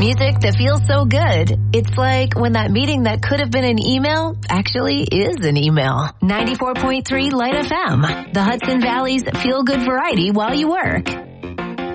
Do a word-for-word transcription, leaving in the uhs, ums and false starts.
Music that feels so good. It's like when that meeting that could have been an email actually is an email. ninety-four point three Light F M, the Hudson Valley's feel-good variety while you work.